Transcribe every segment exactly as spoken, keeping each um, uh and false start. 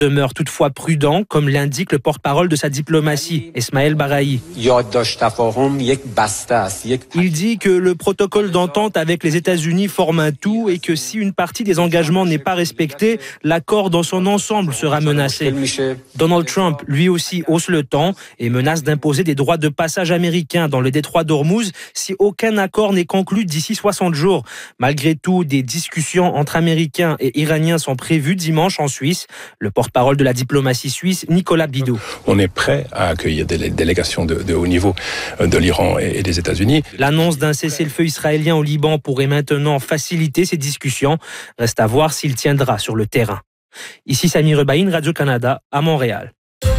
demeure toutefois prudent, comme l'indique le porte-parole de sa diplomatie, Esmaël Barahi. Il dit que le protocole d'entente avec les États-Unis forme un tout et que si une partie des engagements n'est pas respectée, l'accord dans son ensemble sera menacé. Donald Trump, lui aussi, hausse le ton et menace d'imposer des droits de passage américains dans le détroit d'Ormuz si aucun accord n'est conclu d'ici soixante jours. Malgré tout, des discussions entre Américains et Iraniens sont prévues dimanche en Suisse. Le porte-parole de la diplomatie suisse, Nicolas Bidot. On est prêt à accueillir des délégations de, de haut niveau de l'Iran et des États-Unis. L'annonce d'un cessez-le-feu israélien au Liban pourrait maintenant faciliter ces discussions. Reste à voir s'il tiendra sur le terrain. Ici Sami Rebaïn, Radio-Canada, à Montréal.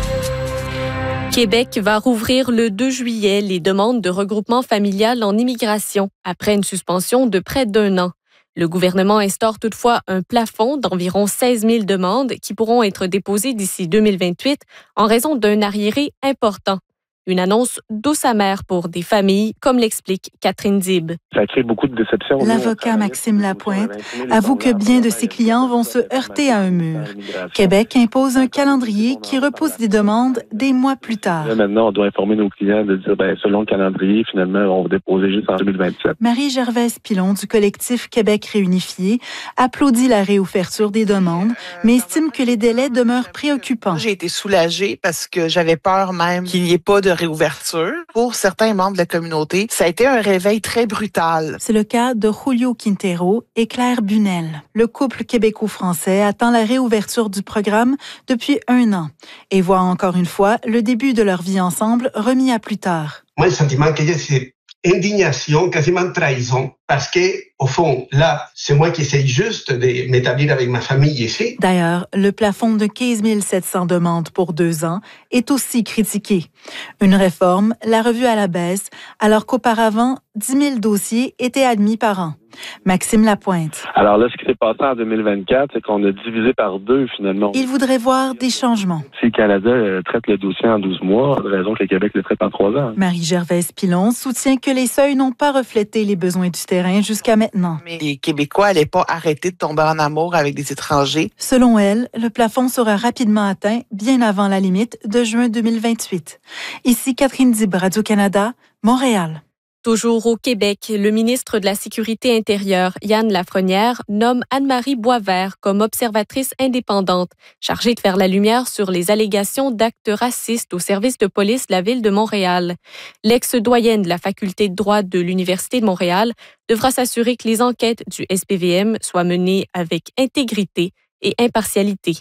Québec va rouvrir le deux juillet les demandes de regroupement familial en immigration après une suspension de près d'un an. Le gouvernement instaure toutefois un plafond d'environ seize mille demandes qui pourront être déposées d'ici deux mille vingt-huit en raison d'un arriéré important. Une annonce douce amère pour des familles, comme l'explique Catherine Dib. Ça crée beaucoup de déception. L'avocat Maxime Lapointe avoue que bien de ses clients vont se heurter à un mur. Québec impose un calendrier qui repousse des demandes des mois plus tard. Là, maintenant, on doit informer nos clients de dire, ben, selon le calendrier, finalement, on va déposer juste en deux mille vingt-sept. Marie-Gervaise Pilon du collectif Québec réunifié applaudit la réouverture des demandes, mais estime que les délais demeurent préoccupants. J'ai été soulagée parce que j'avais peur même qu'il n'y ait pas de réouverture. Pour certains membres de la communauté, ça a été un réveil très brutal. C'est le cas de Julio Quintero et Claire Bunel. Le couple québéco-français attend la réouverture du programme depuis un an et voit encore une fois le début de leur vie ensemble remis à plus tard. Moi, le sentiment qu'il y a, c'est indignation, quasiment trahison, parce que, au fond, là, c'est moi qui essaye juste de m'établir avec ma famille ici. D'ailleurs, le plafond de quinze mille sept cents demandes pour deux ans est aussi critiqué. Une réforme l'a revue à la baisse, alors qu'auparavant, dix mille dossiers étaient admis par an. Maxime Lapointe. Alors là, ce qui s'est passé en deux mille vingt-quatre, c'est qu'on a divisé par deux, finalement. Il voudrait voir des changements. Si le Canada euh, traite le dossier en douze mois, pas de raison que le Québec le traite en trois ans. Marie-Gervaise Pilon soutient que les seuils n'ont pas reflété les besoins du terrain jusqu'à maintenant. Mais les Québécois n'allaient pas arrêter de tomber en amour avec des étrangers. Selon elle, le plafond sera rapidement atteint bien avant la limite de juin deux mille vingt-huit. Ici Catherine Dib, Radio-Canada, Montréal. Toujours au Québec, le ministre de la Sécurité intérieure, Yann Lafrenière, nomme Anne-Marie Boisvert comme observatrice indépendante, chargée de faire la lumière sur les allégations d'actes racistes au service de police de la Ville de Montréal. L'ex-doyenne de la faculté de droit de l'Université de Montréal devra s'assurer que les enquêtes du S P V M soient menées avec intégrité et impartialité.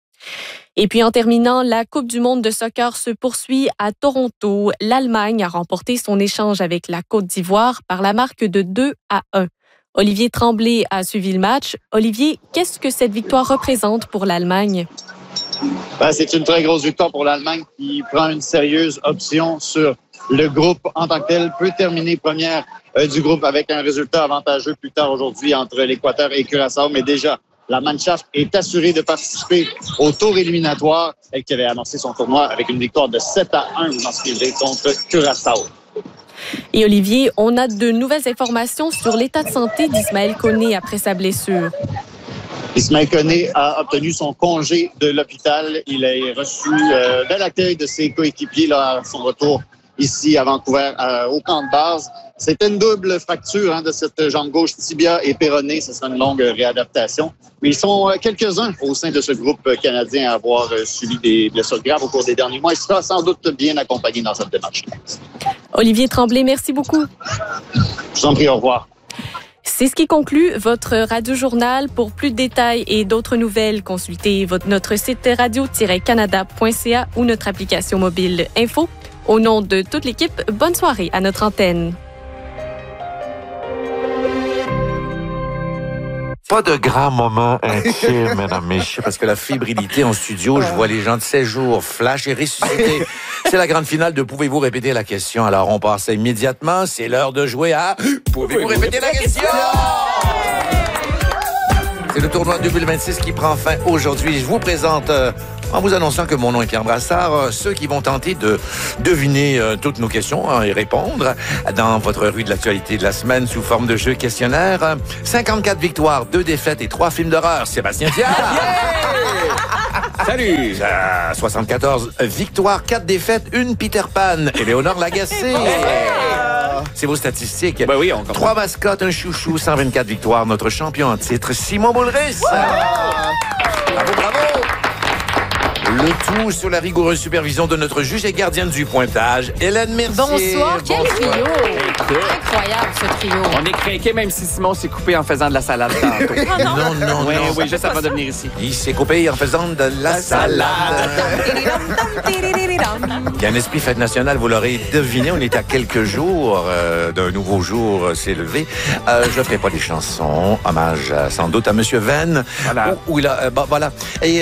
Et puis en terminant, la Coupe du monde de soccer se poursuit à Toronto. L'Allemagne a remporté son échange avec la Côte d'Ivoire par la marque de deux à un. Olivier Tremblay a suivi le match. Olivier, qu'est-ce que cette victoire représente pour l'Allemagne? Ben, c'est une très grosse victoire pour l'Allemagne qui prend une sérieuse option sur le groupe en tant que tel, peut terminer première euh, du groupe avec un résultat avantageux plus tard aujourd'hui entre l'Équateur et Curaçao, mais déjà la Mannschaft est assurée de participer au tour éliminatoire, elle qui avait annoncé son tournoi avec une victoire de sept à un dans ce qu'il est contre Curaçao. Et Olivier, on a de nouvelles informations sur l'état de santé d'Ismaël Koné après sa blessure. Ismaël Koné a obtenu son congé de l'hôpital. Il a reçu euh, de l'accueil de ses coéquipiers là, à son retour ici à Vancouver, euh, au camp de base. C'était une double fracture hein, de cette jambe gauche, tibia et péroné. Ce sera une longue réadaptation. Mais ils sont euh, quelques-uns au sein de ce groupe canadien à avoir euh, subi des blessures graves au cours des derniers mois. Il sera sans doute bien accompagné dans cette démarche. Olivier Tremblay, merci beaucoup. Je vous en prie, au revoir. C'est ce qui conclut votre Radio-Journal. Pour plus de détails et d'autres nouvelles, consultez votre, notre site radio tiret canada point c a ou notre application mobile Info. Au nom de toute l'équipe, bonne soirée à notre antenne. Pas de grands moments intimes, mesdames, messieurs, parce que la fébrilité en studio, je vois les gens de séjour, flash et ressuscité. C'est la grande finale de Pouvez-vous répéter la question? Alors, on passe immédiatement. C'est l'heure de jouer à Pouvez-vous répéter la question? C'est le tournoi deux mille vingt-six qui prend fin aujourd'hui. Je vous présente, euh, en vous annonçant que mon nom est Pierre Brassard, euh, ceux qui vont tenter de deviner euh, toutes nos questions hein, et répondre dans votre rue de l'actualité de la semaine sous forme de jeu questionnaire. cinquante-quatre victoires, deux défaites et trois films d'horreur. Sébastien Thiard! Yeah! Salut! Euh, soixante-quatorze victoires, quatre défaites, une Peter Pan. Éléonore Lagacé. C'est vos statistiques. Ben oui, on comprend. Trois mascottes, un chouchou, cent vingt-quatre victoires. Notre champion en titre, Simon Boulris. Bravo, bravo! Le tout sous la rigoureuse supervision de notre juge et gardienne du pointage, Hélène Mercier. Bonsoir, quel Bonsoir. trio! Incroyable, ce trio. On est craqué même si Simon s'est coupé en faisant de la salade tantôt. Oh non. Non, non, Oui, non. oui, juste avant de venir ici. Il s'est coupé en faisant de la, La salade. salade. Il y a un esprit fête nationale, vous l'aurez deviné. On est à quelques jours euh, d'un nouveau jour euh, s'est levé. Euh, je ne ferai pas des chansons. Hommage euh, sans doute à M. Venn. Voilà. Où, où il a, euh, bah, voilà. Et... Euh,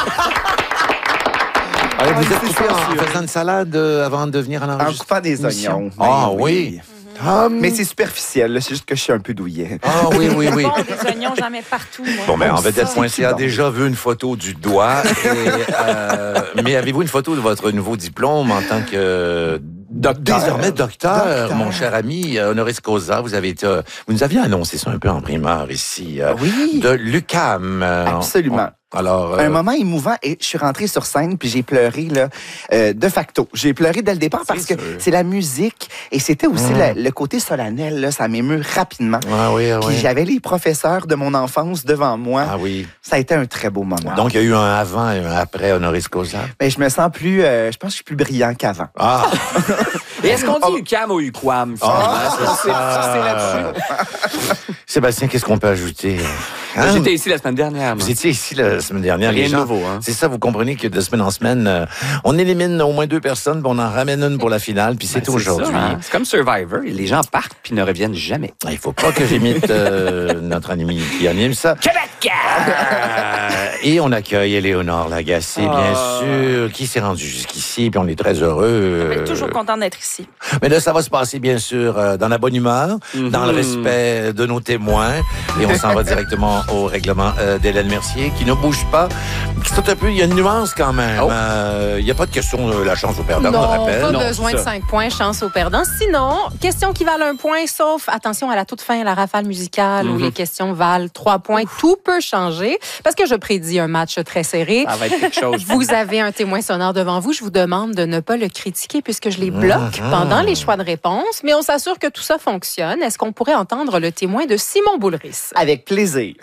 ah, vous êtes coupé en faisant une salade euh, avant de venir à En l'enregistrement? coupant des oignons. Ah Ben oui. Mais c'est superficiel, là. C'est juste que je suis un peu douillet. Ah oui, oui, oui. Bon, des oignons, j'en mets partout, moi. Bon, ben, en ça, vedette point c a c'est déjà vu une photo du doigt. Et, euh, mais avez-vous une photo de votre nouveau diplôme en tant que Docteur. désormais docteur, Docteur. mon cher ami euh, honoris causa? Vous avez été, euh, vous nous aviez annoncé ça un peu en primeur ici, euh, Oui. de l'U Q A M. euh, Absolument. on- alors, euh, Un moment émouvant et je suis rentrée sur scène puis j'ai pleuré là, euh, de facto. J'ai pleuré dès le départ parce que sûr. c'est la musique et c'était aussi Mm. la- le côté solennel. Là, ça m'émeut rapidement. ah oui, ah Puis oui. j'avais les professeurs de mon enfance devant moi. Ah oui. Ça a été un très beau moment. Donc, il y a eu un avant et un après honoris causa. Mais je me sens plus, euh, je pense que je suis plus brillant qu'avant. Ah! Et est-ce qu'on dit U Q A M ou U Q A M? Ah, finalement? c'est ça. Sébastien, qu'est-ce qu'on peut ajouter? Hein? J'étais ici la semaine dernière. moi. Vous étiez ici la semaine dernière. Rien les de gens, nouveau, hein? C'est ça, vous comprenez que de semaine en semaine, euh, on élimine au moins deux personnes, puis on en ramène une pour la finale, puis c'est Ben, aujourd'hui. ça, hein. C'est comme Survivor. Les gens partent puis ne reviennent jamais. Il faut pas que j'imite euh, notre ami qui anime ça. Québec! Euh, et on accueille Éléonore Lagacé, bien Ah. sûr, qui s'est rendue jusqu'ici, puis on est très heureux. Je suis euh, toujours content d'être ici. Mais là, ça va se passer, bien sûr, euh, dans la bonne humeur, Mhm. dans le respect de nos témoins. Et on s'en va directement au règlement euh, d'Hélène Mercier, qui ne bouge pas. Qui sont un peu, il y a une nuance quand même. Oh. Euh, Il n'y a pas de question de la chance au perdant, on le Non, rappelle. pas Non, besoin c'est de ça. cinq points, chance au perdant. Sinon, questions qui valent un point, sauf, attention, à la toute fin, la rafale musicale où Mhm. les questions valent trois points. Tout peut changer parce que je prédis un match très serré. Ça va être quelque chose. Vous avez un témoin sonore devant vous. Je vous demande de ne pas le critiquer puisque je les bloque Mhm. pendant les choix de réponse. Mais on s'assure que tout ça fonctionne. Est-ce qu'on pourrait entendre le témoin de Simon Boulris? Avec plaisir.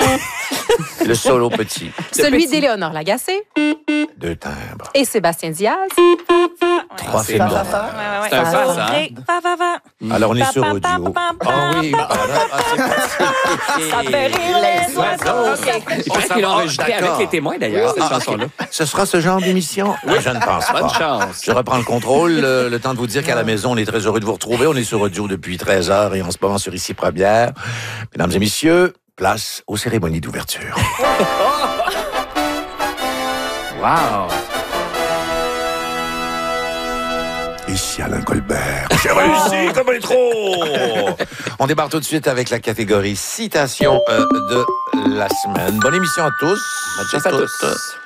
Le solo petit. Celui d'Éléonore Lagacé Deux timbres. et Sébastien Diaz. Trois c'est films bon. d'horreur. C'est un face, hein? Va, va, va. Alors, on est sur audio. Ah oui. Ah, c'est parti. Ça fait rire les oiseaux. Il paraît qu'il l'a enregistré d'accord. avec les témoins, d'ailleurs, cette Ah, chanson-là. Ce sera ce genre d'émission? Oui. Je ne pense pas. Bonne chance. Je reprends le contrôle. Le, le temps de vous dire qu'à la maison, on est très heureux de vous retrouver. On est sur audio depuis treize heures et en ce moment sur Ici Première. Mesdames et messieurs, place aux cérémonies d'ouverture. Wow! Ici Alain Colbert. J'ai réussi comme un trop. On débarque tout de suite avec la catégorie citation euh, de la semaine. Bonne émission à tous. Bonne chance à toutes. tous.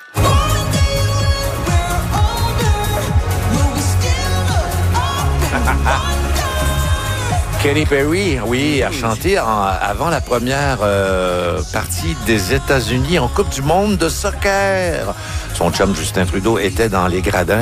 Katy Perry, oui, a chanté en- avant la première euh, partie des États-Unis en Coupe du monde de soccer. Son chum Justin Trudeau était dans les gradins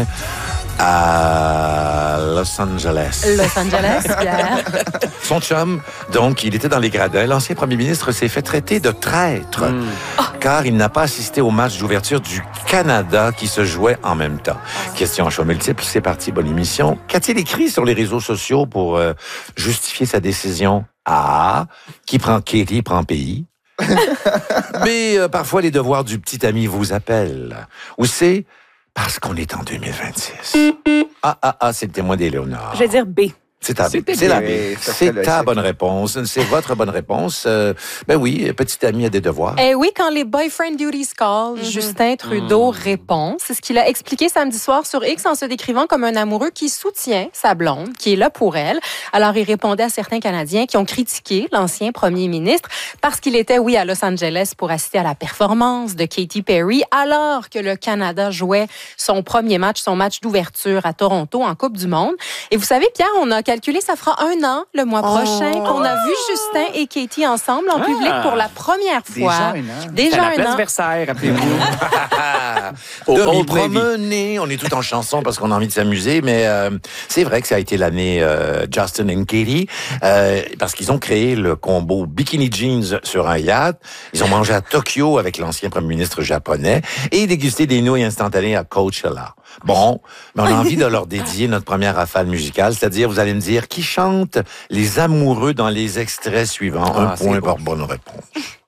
à Los Angeles. Los Angeles, Pierre. Son chum, donc, il était dans les gradins. L'ancien premier ministre s'est fait traiter de traître, Mm. car il n'a pas assisté au match d'ouverture du Canada qui se jouait en même temps. Question à choix multiple, c'est parti, bonne émission. Qu'a-t-il écrit sur les réseaux sociaux pour euh, justifier sa décision? A. Qui prend Katy prend pays. B. euh, parfois les devoirs du petit ami vous appellent. Ou C. Parce qu'on est en deux mille vingt-six. Ah, ah, ah, c'est le témoin d'Éléonore. Je vais dire B. C'est ta, C'était c'est la B. bien. C'est ta bonne réponse. C'est votre bonne réponse. Euh, ben oui, petit ami a des devoirs. Eh oui, quand les boyfriend duties call, Justin Trudeau répond. C'est ce qu'il a expliqué samedi soir sur X en se décrivant comme un amoureux qui soutient sa blonde, qui est là pour elle. Alors, il répondait à certains Canadiens qui ont critiqué l'ancien premier ministre parce qu'il était, oui, à Los Angeles pour assister à la performance de Katy Perry, alors que le Canada jouait son premier match, son match d'ouverture à Toronto en Coupe du monde. Et vous savez, Pierre, on a calculé, ça fera un an le mois prochain qu'on a vu Justin et Katy ensemble en Ah. public pour la première fois. Déjà un an. Déjà C'est à la un place an. Versailles, rappelez-vous. voilà. Au De Old m'y promener. On est tout en chanson parce qu'on a envie de s'amuser, mais euh, c'est vrai que ça a été l'année euh, Justin and Katie, euh, parce qu'ils ont créé le combo bikini jeans sur un yacht. Ils ont mangé à Tokyo avec l'ancien premier ministre japonais et dégusté des nouilles instantanées à Coachella. Bon, mais on a envie de leur dédier notre première rafale musicale, c'est-à-dire, vous allez me dire, qui chante les amoureux dans les extraits suivants? Ah, un point par bonne réponse.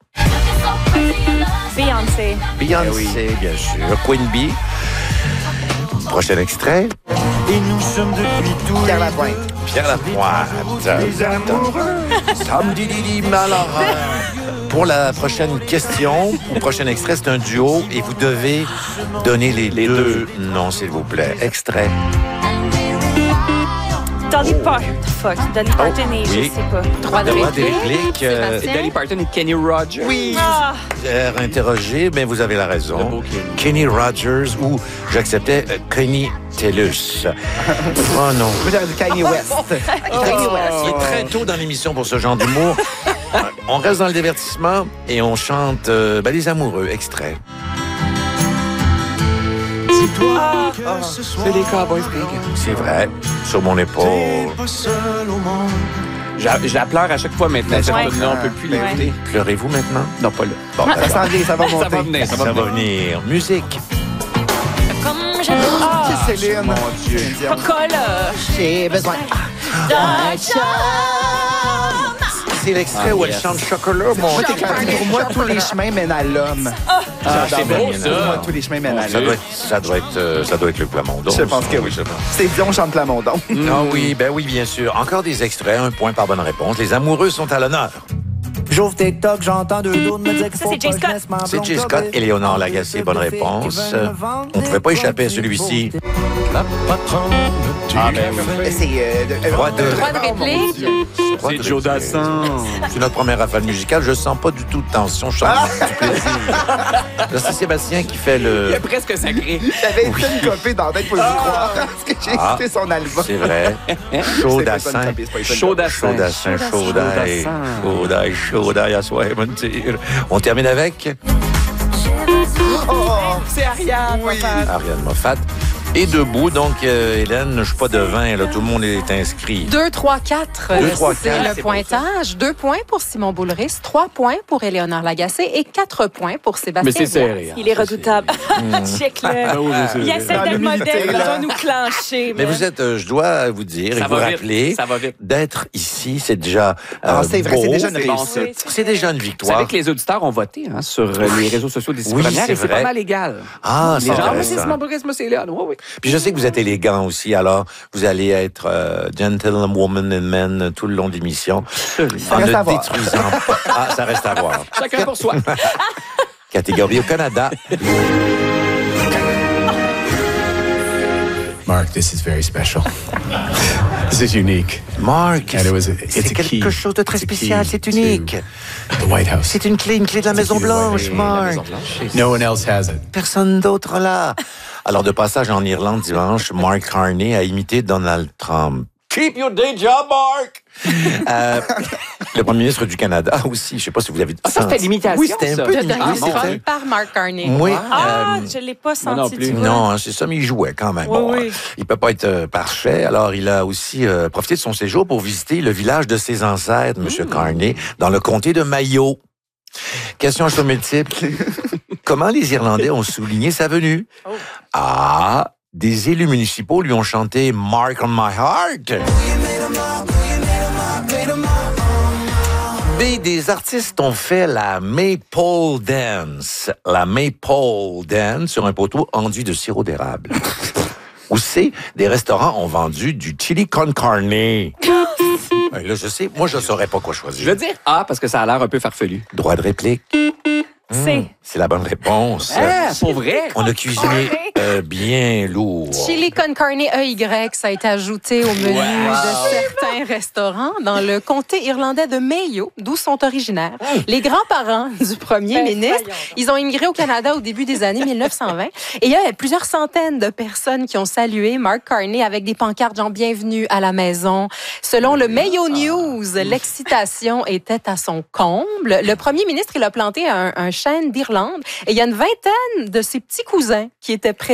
Beyoncé. Beyoncé, bien sûr. Queen Bee. Prochain extrait. Et nous sommes depuis tout Pierre Lapointe. Pierre Lapointe. Les amoureux. Samedi malheureux. Pour la prochaine question, ou prochain extrait, c'est un duo et vous devez donner les, les deux. deux noms, s'il vous plaît. Extrait. Dolly Parton. Fuck. Dolly Parton oh, et oui. je sais pas. Droit de Droit de réplique. réplique. Euh, Dolly Parton et Kenny Rogers. Oui. Ah. Euh, interrogé, mais vous avez la raison. Kenny Rogers ou j'acceptais euh, Kenny Tellus. Oh non. Vous avez du Kanye West. Kanye West. Il est très tôt dans l'émission pour ce genre d'humour. On reste dans le divertissement et on chante euh, ben, les amoureux. Extrait. Ah, ah, c'est les Cowboys Big. C'est vrai. Sur mon épaule. Je, je la pleure à chaque fois maintenant. Cette Ouais. tune-là, on peut plus l'écouter. Pleurez-vous maintenant? Non, pas là. Bon, Ça d'accord. s'en vient, ça va monter. Ça va venir, ça va Ça venir. va venir. Musique. Comme je ah. Céline. Mon Dieu. Coca-Cola. J'ai besoin. C'est l'extrait Ah, où yes. elle chante Chocolat, mon Moi, t'es clair. Pour moi, tous les chemins mènent à l'homme. Ah, c'est beau, Pour ça. moi, tous les chemins mènent à Ça l'homme. doit être, ça doit être, euh, ça doit être le Plamondon. Je pense que oui. je pense. C'est Dion chante Plamondon. Ah oui, ben oui, bien sûr. Encore des extraits, un point par bonne réponse. Les amoureux sont à l'honneur. J'ouvre TikTok, j'entends deux dos me dire qu'il Ça, faut c'est Jay pas que je Scott. laisse ma C'est blonde Jay Scott coller. et Léonard Lagacé, bonne réponse. On ne pouvait pas échapper à celui-ci. Ah, ben, C'est euh, de- Droit de... Droit de réplique. Droit de c'est Joe réplique. Dassin. C'est notre première rafale musicale. Je sens pas du tout de tension. Je sens du plaisir. Là, c'est Sébastien qui fait Il le... est presque sacré. J'avais une copie dans la tête pour y croire. Parce que j'ai Ah. écouté son album. C'est vrai. Chaud d'assin. Chaud d'assin. Chaud d'assin, chaud d'ail. Chaud d'ail, chaud d'ail à soi, mentir. On termine avec Oh, C'est Ariane. oui. Ariane Moffat. Et debout, donc, euh, Hélène, je suis pas devin, là, tout le monde est inscrit. deux, trois, quatre. Deux, trois, C'est quatre, le c'est pointage. Deux points pour Simon Boulris, trois points pour Éléonore Lagacé et quatre points pour Sébastien. Mais c'est Diaz. serré. hein. Il est redoutable. Check-le. Ah oui, oui, c'est- Il essaie Dans d'être l'humilité, modèle, il là. va nous clencher. Mais vous êtes, euh, je dois vous dire et Ça vous va vite, rappeler ça va vite. d'être ici, c'est déjà Ah, euh, c'est vrai, beau. c'est déjà une c'est bon, réussite. C'est déjà une Vous victoire. savez que les auditeurs ont voté hein, sur euh, les réseaux sociaux des Oui, premières c'est et c'est vrai. pas mal égal. Ah, Les c'est gens, moi, c'est intéressant. Simon Boulris, moi, c'est Léon. Oui, oui. Puis je sais que vous êtes élégant aussi, alors vous allez être euh, gentlewoman and men tout le long de l'émission. En reste à ne voir. détruisant pas. Ah, ça reste à voir. Chacun pour soi. Catégorie au Canada. Mark, this is very special. This is unique. Mark, And it was a- c'est it's a key. quelque chose de très It's a key spécial, c'est to unique. The White House. C'est une clé, une clé de la It's a Maison key to the White Blanche, House. Mark. No one else has it. Personne d'autre là. Alors, de passage en Irlande dimanche, Mark Carney a imité Donald Trump. Keep your day job, Mark! euh, le premier ministre du Canada aussi, je sais pas si vous l'avez dit. Ah, ça, c'était l'imitation, Oui, c'était un ça. peu De une Donald imitation. Trump par Mark Carney. Oui. Ah, euh, je l'ai pas moi non senti. plus. tu vois. non, hein, c'est ça, mais il jouait quand même. Oui, Bon, oui. euh, il peut pas être euh, parfait. Alors, il a aussi euh, profité de son séjour pour visiter le village de ses ancêtres, M. Carney, dans le comté de Mayo. Question à choix multiple. Comment les Irlandais ont souligné sa venue? Oh. A. Des élus municipaux lui ont chanté Mark on my heart. B. Des artistes ont fait la Maypole Dance. La Maypole Dance sur un poteau enduit de sirop d'érable. Ou C. Des restaurants ont vendu du chili con carne. Ouais, là, je sais, moi, je ne saurais pas quoi choisir. Je veux dire A parce que ça a l'air un peu farfelu. Droit de réplique. C'est. C'est la bonne réponse. Ah, pour vrai? On a cuisiné euh, bien lourd. Chili con carne E Y, ça a été ajouté au menu Wow. de certains restaurants dans le comté irlandais de Mayo, d'où sont originaires. Mmh. Les grands-parents du premier ben, ministre, ils ont immigré au Canada au début des années mille neuf cent vingt. Et il y a plusieurs centaines de personnes qui ont salué Mark Carney avec des pancartes genre « Bienvenue à la maison ». Selon le Mayo News, l'excitation était à son comble. Le premier ministre, il a planté un, un chêne d'Irlande et il y a une vingtaine de ses petits cousins qui étaient présents